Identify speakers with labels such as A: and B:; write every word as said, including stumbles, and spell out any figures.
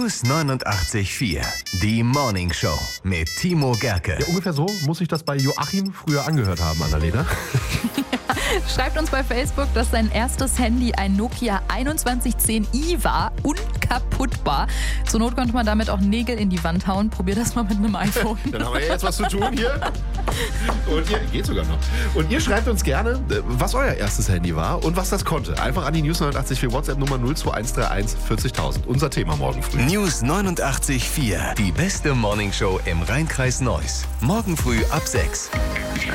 A: News neunundachtzig Komma vier. Die Morning Show mit Timo Gerke.
B: Ja, ungefähr so muss ich das bei Joachim früher angehört haben, Annalena.
C: Schreibt uns bei Facebook, dass sein erstes Handy ein Nokia einundzwanzig zehn i war, unkaputtbar. Zur Not konnte man damit auch Nägel in die Wand hauen. Probier das mal mit einem iPhone.
B: Dann haben wir ja jetzt was zu tun hier. Und ihr geht sogar noch. Und ihr schreibt uns gerne, was euer erstes Handy war und was das konnte. Einfach an die News neunundachtzig Komma vier WhatsApp-Nummer null zwei eins drei eins vierzigtausend. Unser Thema morgen früh.
A: News neunundachtzig Komma vier. Die beste Morning Show im Rheinkreis Neuss. Morgen früh ab sechs.